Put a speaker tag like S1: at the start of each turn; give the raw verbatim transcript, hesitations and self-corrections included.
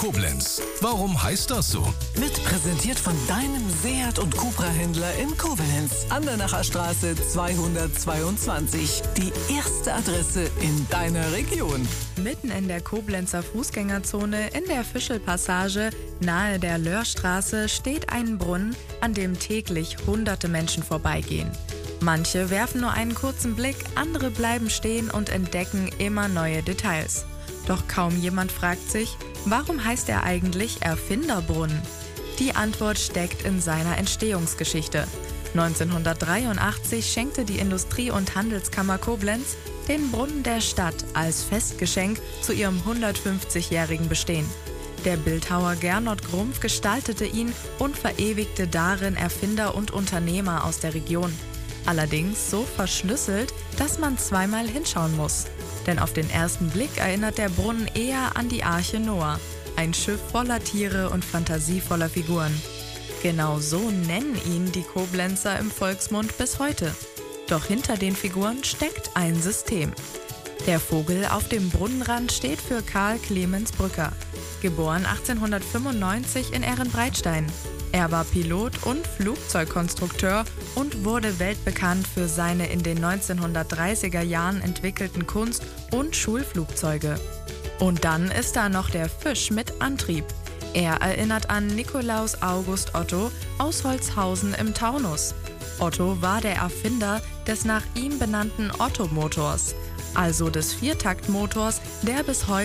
S1: Koblenz. Warum heißt das so?
S2: Wird präsentiert von deinem Seat und Cupra-Händler in Koblenz. Andernacher Straße zweihundertzweiundzwanzig. Die erste Adresse in deiner Region.
S3: Mitten in der Koblenzer Fußgängerzone in der Fischelpassage nahe der Löhrstraße steht ein Brunnen, an dem täglich hunderte Menschen vorbeigehen. Manche werfen nur einen kurzen Blick, andere bleiben stehen und entdecken immer neue Details. Doch kaum jemand fragt sich, warum heißt er eigentlich Erfinderbrunnen? Die Antwort steckt in seiner Entstehungsgeschichte. neunzehnhundertdreiundachtzig schenkte die Industrie- und Handelskammer Koblenz den Brunnen der Stadt als Festgeschenk zu ihrem hundertfünfzigjährigen Bestehen. Der Bildhauer Gernot Grumpf gestaltete ihn und verewigte darin Erfinder und Unternehmer aus der Region. Allerdings so verschlüsselt, dass man zweimal hinschauen muss. Denn auf den ersten Blick erinnert der Brunnen eher an die Arche Noah, ein Schiff voller Tiere und fantasievoller Figuren. Genau so nennen ihn die Koblenzer im Volksmund bis heute. Doch hinter den Figuren steckt ein System. Der Vogel auf dem Brunnenrand steht für Karl Clemens Brücker, geboren achtzehnhundertfünfundneunzig in Ehrenbreitstein. Er war Pilot und Flugzeugkonstrukteur und wurde weltbekannt für seine in den neunzehnhundertdreißiger Jahren entwickelten Kunst- und Schulflugzeuge. Und dann ist da noch der Fisch mit Antrieb. Er erinnert an Nikolaus August Otto aus Holzhausen im Taunus. Otto war der Erfinder des nach ihm benannten Otto-Motors, also des Viertaktmotors, der bis heute